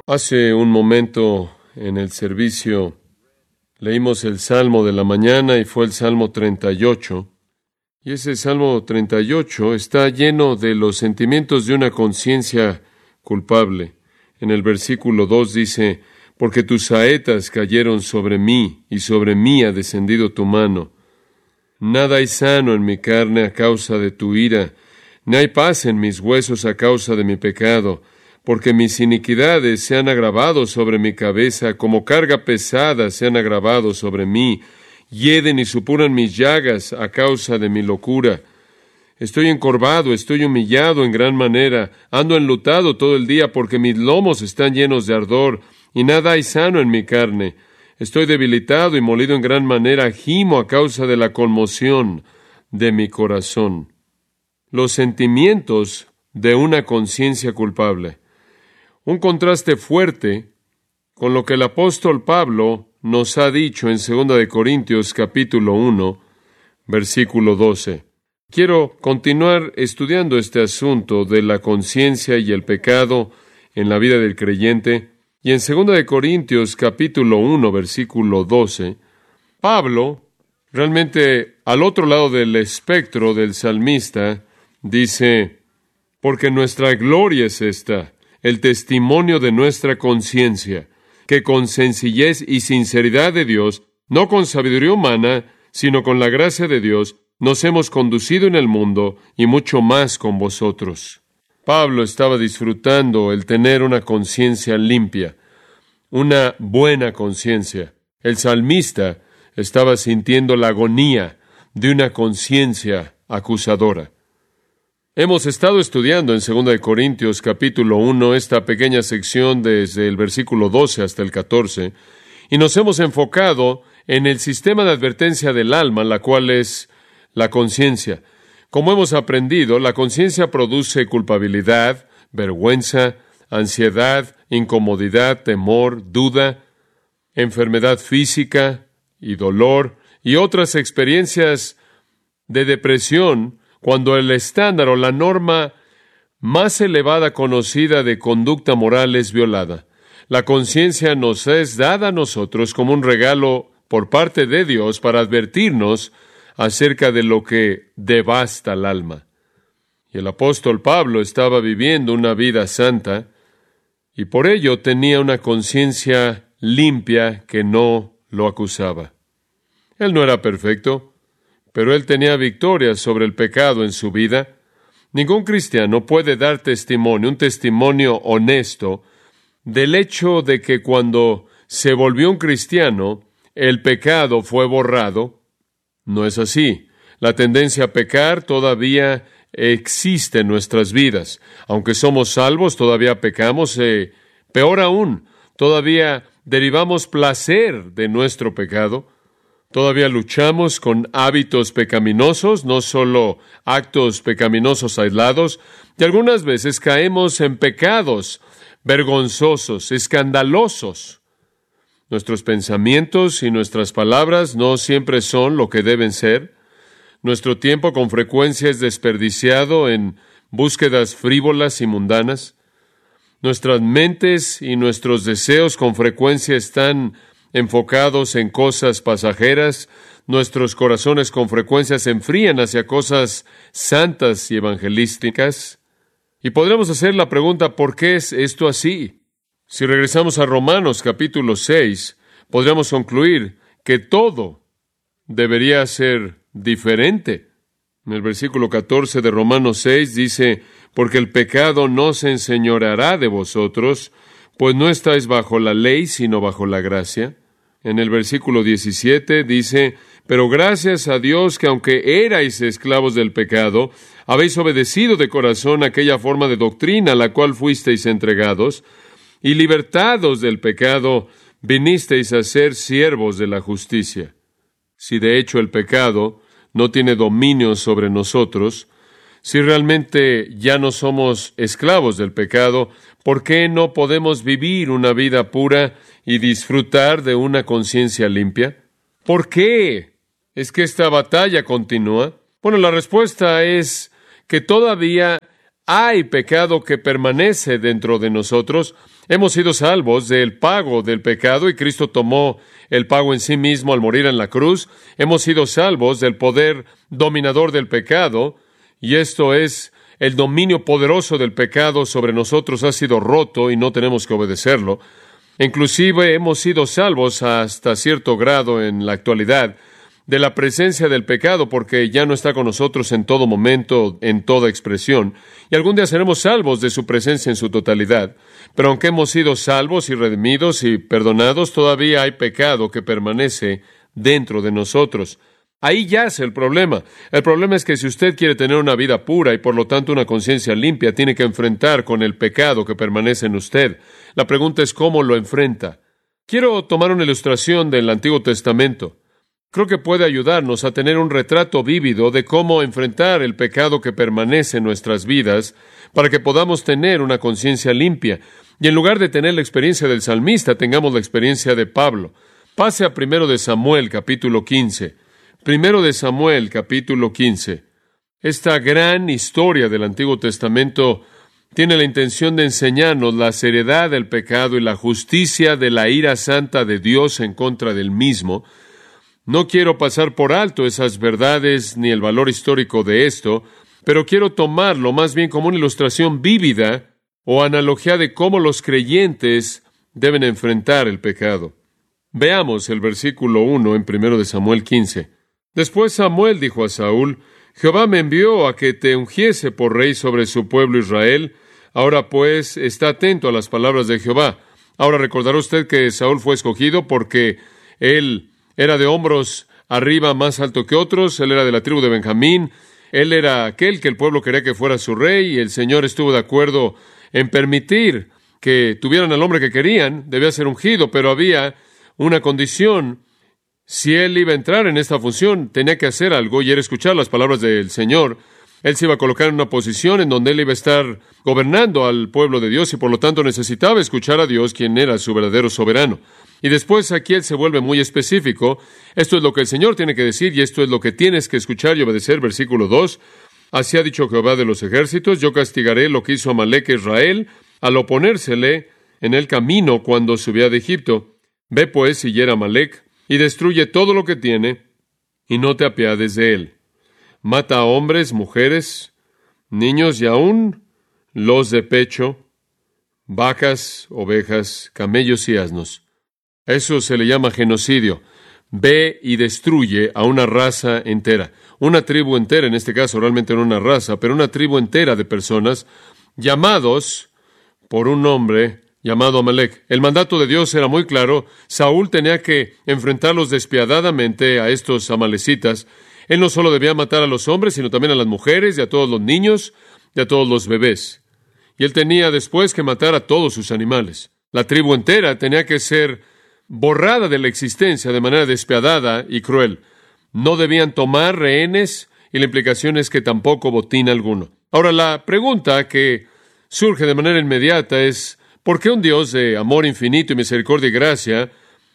Hace un momento en el servicio leímos el Salmo de la mañana y fue el Salmo 38. Y ese Salmo 38 está lleno de los sentimientos de una conciencia culpable. En el versículo 2 dice, porque tus saetas cayeron sobre mí y sobre mí ha descendido tu mano. Nada hay sano en mi carne a causa de tu ira, ni hay paz en mis huesos a causa de mi pecado. Porque mis iniquidades se han agravado sobre mi cabeza, como carga pesada se han agravado sobre mí, hieden y supuran mis llagas a causa de mi locura. Estoy encorvado, estoy humillado en gran manera, ando enlutado todo el día, porque mis lomos están llenos de ardor, y nada hay sano en mi carne. Estoy debilitado y molido en gran manera, gimo a causa de la conmoción de mi corazón. Los sentimientos de una conciencia culpable. Un contraste fuerte con lo que el apóstol Pablo nos ha dicho en 2 Corintios capítulo 1, versículo 12. Quiero continuar estudiando este asunto de la conciencia y el pecado en la vida del creyente. Y en 2 Corintios capítulo 1, versículo 12, Pablo, realmente al otro lado del espectro del salmista, dice, porque nuestra gloria es esta, el testimonio de nuestra conciencia, que con sencillez y sinceridad de Dios, no con sabiduría humana, sino con la gracia de Dios, nos hemos conducido en el mundo y mucho más con vosotros. Pablo estaba disfrutando el tener una conciencia limpia, una buena conciencia. El salmista estaba sintiendo la agonía de una conciencia acusadora. Hemos estado estudiando en 2 Corintios capítulo 1 esta pequeña sección desde el versículo 12 hasta el 14, y nos hemos enfocado en el sistema de advertencia del alma, la cual es la conciencia. Como hemos aprendido, la conciencia produce culpabilidad, vergüenza, ansiedad, incomodidad, temor, duda, enfermedad física y dolor, y otras experiencias de depresión, cuando el estándar o la norma más elevada conocida de conducta moral es violada. La conciencia nos es dada a nosotros como un regalo por parte de Dios para advertirnos acerca de lo que devasta el alma. Y el apóstol Pablo estaba viviendo una vida santa y por ello tenía una conciencia limpia que no lo acusaba. Él no era perfecto, pero él tenía victoria sobre el pecado en su vida. Ningún cristiano puede dar testimonio, un testimonio honesto, del hecho de que cuando se volvió un cristiano, el pecado fue borrado. No es así. La tendencia a pecar todavía existe en nuestras vidas. Aunque somos salvos, todavía pecamos. Peor aún, todavía derivamos placer de nuestro pecado. Todavía luchamos con hábitos pecaminosos, no solo actos pecaminosos aislados, y algunas veces caemos en pecados vergonzosos, escandalosos. Nuestros pensamientos y nuestras palabras no siempre son lo que deben ser. Nuestro tiempo con frecuencia es desperdiciado en búsquedas frívolas y mundanas. Nuestras mentes y nuestros deseos con frecuencia están enfocados en cosas pasajeras. Nuestros corazones con frecuencia se enfrían hacia cosas santas y evangelísticas. Y podremos hacer la pregunta, ¿por qué es esto así? Si regresamos a Romanos capítulo 6, podríamos concluir que todo debería ser diferente. En el versículo 14 de Romanos 6 dice, porque el pecado no se enseñoreará de vosotros, pues no estáis bajo la ley, sino bajo la gracia. En el versículo 17 dice, pero gracias a Dios que aunque erais esclavos del pecado, habéis obedecido de corazón aquella forma de doctrina a la cual fuisteis entregados, y libertados del pecado, vinisteis a ser siervos de la justicia. Si de hecho el pecado no tiene dominio sobre nosotros, si realmente ya no somos esclavos del pecado, ¿por qué no podemos vivir una vida pura y disfrutar de una conciencia limpia? ¿Por qué es que esta batalla continúa? Bueno, la respuesta es que todavía hay pecado que permanece dentro de nosotros. Hemos sido salvos del pago del pecado y Cristo tomó el pago en sí mismo al morir en la cruz. Hemos sido salvos del poder dominador del pecado, y esto es, el dominio poderoso del pecado sobre nosotros ha sido roto y no tenemos que obedecerlo. Inclusive hemos sido salvos hasta cierto grado en la actualidad de la presencia del pecado, porque ya no está con nosotros en todo momento, en toda expresión, y algún día seremos salvos de su presencia en su totalidad. Pero aunque hemos sido salvos y redimidos y perdonados, todavía hay pecado que permanece dentro de nosotros. Ahí yace el problema. El problema es que si usted quiere tener una vida pura y por lo tanto una conciencia limpia, tiene que enfrentar con el pecado que permanece en usted. La pregunta es cómo lo enfrenta. Quiero tomar una ilustración del Antiguo Testamento. Creo que puede ayudarnos a tener un retrato vívido de cómo enfrentar el pecado que permanece en nuestras vidas para que podamos tener una conciencia limpia. Y en lugar de tener la experiencia del salmista, tengamos la experiencia de Pablo. Pase a 1 de Samuel, capítulo 15. 1 de Samuel, capítulo 15. Esta gran historia del Antiguo Testamento tiene la intención de enseñarnos la seriedad del pecado y la justicia de la ira santa de Dios en contra del mismo. No quiero pasar por alto esas verdades ni el valor histórico de esto, pero quiero tomarlo más bien como una ilustración vívida o analogía de cómo los creyentes deben enfrentar el pecado. Veamos el versículo 1 en 1 de Samuel 15. Después Samuel dijo a Saúl: Jehová me envió a que te ungiese por rey sobre su pueblo Israel. Ahora pues, está atento a las palabras de Jehová. Ahora recordará usted que Saúl fue escogido porque él era de hombros arriba más alto que otros, él era de la tribu de Benjamín, él era aquel que el pueblo quería que fuera su rey, y el Señor estuvo de acuerdo en permitir que tuvieran al hombre que querían. Debía ser ungido, pero había una condición. Si él iba a entrar en esta función, tenía que hacer algo, y era escuchar las palabras del Señor. Él se iba a colocar en una posición en donde él iba a estar gobernando al pueblo de Dios, y por lo tanto necesitaba escuchar a Dios, quien era su verdadero soberano. Y después aquí él se vuelve muy específico. Esto es lo que el Señor tiene que decir, y esto es lo que tienes que escuchar y obedecer. Versículo 2. Así ha dicho Jehová de los ejércitos: yo castigaré lo que hizo Amalec a Israel al oponérsele en el camino cuando subía de Egipto. Ve pues y hiera a Amalec, y destruye todo lo que tiene, y no te apiades de él. Mata a hombres, mujeres, niños y aún los de pecho, vacas, ovejas, camellos y asnos. Eso se le llama genocidio. Ve y destruye a una raza entera. Una tribu entera, en este caso realmente no una raza, pero una tribu entera de personas llamados por un hombre llamado Amalec. El mandato de Dios era muy claro. Saúl tenía que enfrentarlos despiadadamente a estos amalecitas. Él no solo debía matar a los hombres, sino también a las mujeres y a todos los niños y a todos los bebés. Y él tenía después que matar a todos sus animales. La tribu entera tenía que ser borrada de la existencia de manera despiadada y cruel. No debían tomar rehenes, y la implicación es que tampoco botín alguno. Ahora, la pregunta que surge de manera inmediata es: ¿por qué un Dios de amor infinito y misericordia y gracia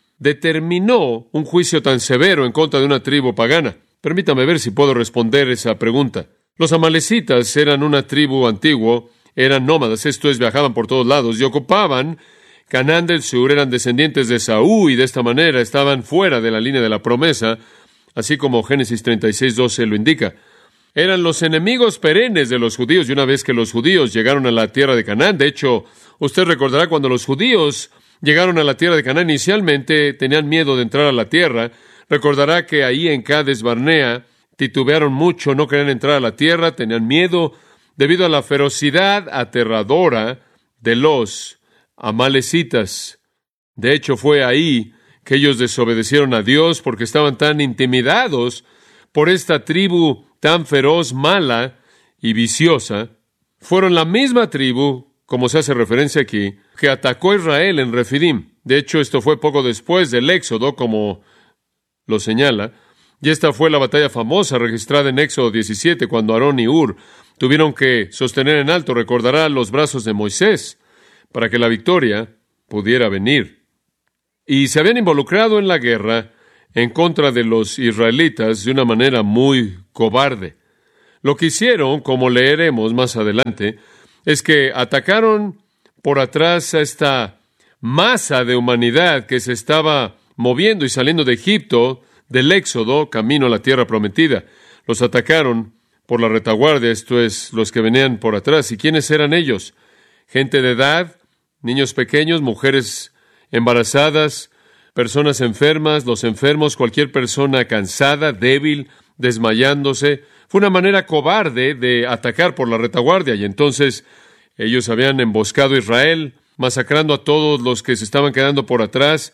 determinó un juicio tan severo en contra de una tribu pagana? Permítame ver si puedo responder esa pregunta. Los amalecitas eran una tribu antigua, eran nómadas, esto es, viajaban por todos lados y ocupaban Canaán del Sur, eran descendientes de Esaú, y de esta manera estaban fuera de la línea de la promesa, así como Génesis 36:12 lo indica. Eran los enemigos perennes de los judíos, y una vez que los judíos llegaron a la tierra de Canaán, de hecho, usted recordará cuando los judíos llegaron a la tierra de Canaán, inicialmente tenían miedo de entrar a la tierra. Recordará que ahí en Cades Barnea titubearon mucho, no querían entrar a la tierra, tenían miedo debido a la ferocidad aterradora de los amalecitas. De hecho, fue ahí que ellos desobedecieron a Dios porque estaban tan intimidados por esta tribu tan feroz, mala y viciosa. Fueron la misma tribu, como se hace referencia aquí, que atacó a Israel en Refidim. De hecho, esto fue poco después del Éxodo, como lo señala, y esta fue la batalla famosa registrada en Éxodo 17, cuando Aarón y Hur tuvieron que sostener en alto, recordará, los brazos de Moisés, para que la victoria pudiera venir. Y se habían involucrado en la guerra en contra de los israelitas de una manera muy cobarde. Lo que hicieron, como leeremos más adelante, es que atacaron por atrás a esta masa de humanidad que se estaba moviendo y saliendo de Egipto, del Éxodo, camino a la tierra prometida. Los atacaron por la retaguardia, esto es, los que venían por atrás. ¿Y quiénes eran ellos? Gente de edad, niños pequeños, mujeres embarazadas, personas enfermas, los enfermos, cualquier persona cansada, débil, desmayándose. Fue una manera cobarde de atacar por la retaguardia, y entonces ellos habían emboscado a Israel, masacrando a todos los que se estaban quedando por atrás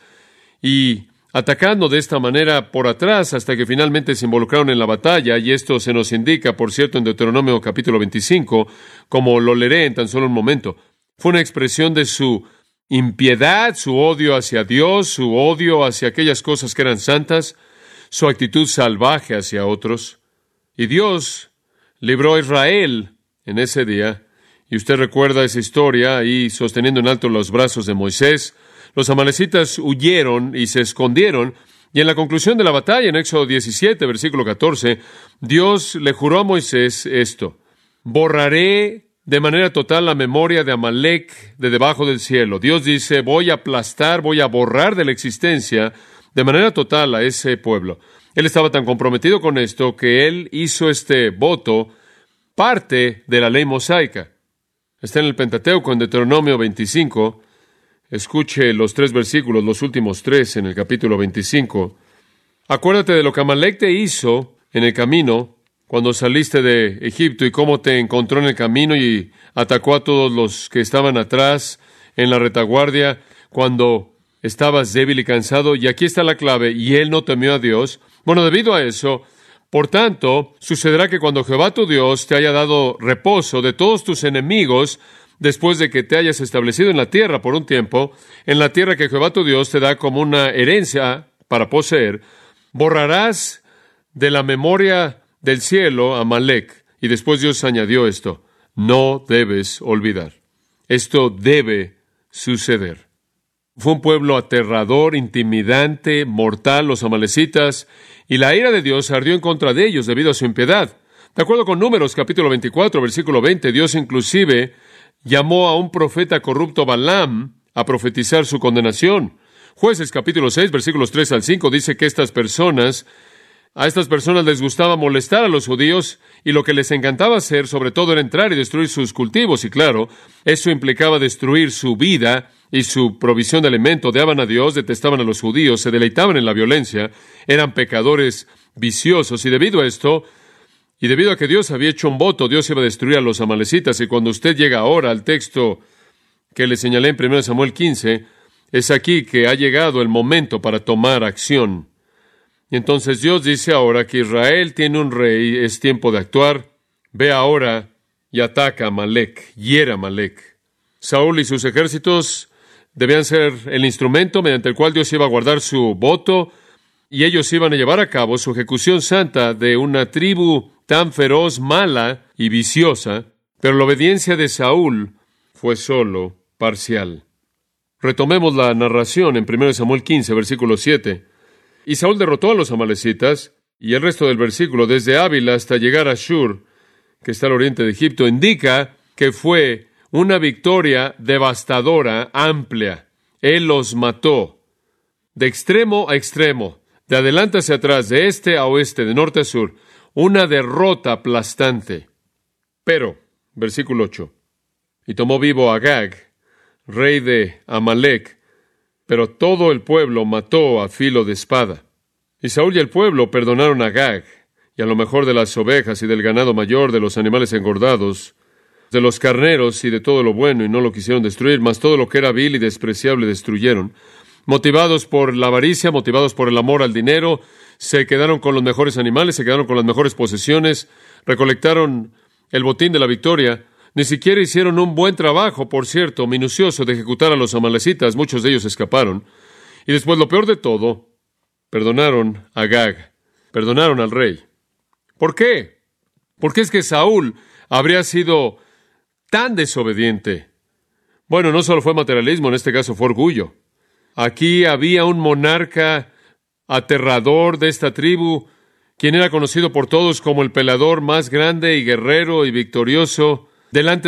y atacando de esta manera por atrás hasta que finalmente se involucraron en la batalla, y esto se nos indica, por cierto, en Deuteronomio capítulo 25, como lo leeré en tan solo un momento. Fue una expresión de su impiedad, su odio hacia Dios, su odio hacia aquellas cosas que eran santas, su actitud salvaje hacia otros. Y Dios libró a Israel en ese día, y usted recuerda esa historia, ahí sosteniendo en alto los brazos de Moisés. Los amalecitas huyeron y se escondieron, y en la conclusión de la batalla, en Éxodo 17, versículo 14, Dios le juró a Moisés esto: borraré de manera total la memoria de Amalec de debajo del cielo. Dios dice, voy a aplastar, voy a borrar de la existencia de manera total a ese pueblo. Él estaba tan comprometido con esto que él hizo este voto parte de la ley mosaica. Está en el Pentateuco, en Deuteronomio 25. Escuche los 3 versículos, los últimos 3 en el capítulo 25. Acuérdate de lo que Amalec te hizo en el camino cuando saliste de Egipto y cómo te encontró en el camino y atacó a todos los que estaban atrás en la retaguardia cuando estabas débil y cansado. Y aquí está la clave: y él no temió a Dios. Bueno, debido a eso, por tanto, sucederá que cuando Jehová tu Dios te haya dado reposo de todos tus enemigos, después de que te hayas establecido en la tierra por un tiempo, en la tierra que Jehová tu Dios te da como una herencia para poseer, borrarás de la memoria del cielo a Amalec. Y después Dios añadió esto: no debes olvidar. Esto debe suceder. Fue un pueblo aterrador, intimidante, mortal, los amalecitas, y la ira de Dios ardió en contra de ellos debido a su impiedad. De acuerdo con Números, capítulo 24, versículo 20, Dios inclusive llamó a un profeta corrupto, Balaam, a profetizar su condenación. Jueces, capítulo 6, versículos 3 al 5, dice que a estas personas les gustaba molestar a los judíos, y lo que les encantaba hacer, sobre todo, era entrar y destruir sus cultivos. Y claro, eso implicaba destruir su vida y su provisión de alimento. Odiaban a Dios, detestaban a los judíos, se deleitaban en la violencia, eran pecadores viciosos. Y debido a esto, y debido a que Dios había hecho un voto, Dios iba a destruir a los amalecitas. Y cuando usted llega ahora al texto que le señalé en 1 Samuel 15, es aquí que ha llegado el momento para tomar acción. Y entonces Dios dice ahora que Israel tiene un rey, es tiempo de actuar. Ve ahora y ataca a Amalec, hiere a Amalec. Saúl y sus ejércitos debían ser el instrumento mediante el cual Dios iba a guardar su voto, y ellos iban a llevar a cabo su ejecución santa de una tribu tan feroz, mala y viciosa, pero la obediencia de Saúl fue solo parcial. Retomemos la narración en 1 Samuel 15, versículo 7. Y Saúl derrotó a los amalecitas, y el resto del versículo, desde Ávila hasta llegar a Shur, que está al oriente de Egipto, indica que fue una victoria devastadora, amplia. Él los mató de extremo a extremo, de adelante hacia atrás, de este a oeste, de norte a sur. Una derrota aplastante. Pero, versículo 8, y tomó vivo a Agag, rey de Amalec, pero todo el pueblo mató a filo de espada. Y Saúl y el pueblo perdonaron a Agag, y a lo mejor de las ovejas y del ganado mayor, de los animales engordados, de los carneros y de todo lo bueno, y no lo quisieron destruir, mas todo lo que era vil y despreciable destruyeron. Motivados por la avaricia, motivados por el amor al dinero, se quedaron con los mejores animales, se quedaron con las mejores posesiones, recolectaron el botín de la victoria. Ni siquiera hicieron un buen trabajo, por cierto, minucioso, de ejecutar a los amalecitas. Muchos de ellos escaparon. Y después, lo peor de todo, perdonaron a Agag, perdonaron al rey. ¿Por qué? ¿Por qué es que Saúl habría sido tan desobediente? Bueno, no solo fue materialismo, en este caso fue orgullo. Aquí había un monarca aterrador de esta tribu, quien era conocido por todos como el peleador más grande y guerrero y victorioso delante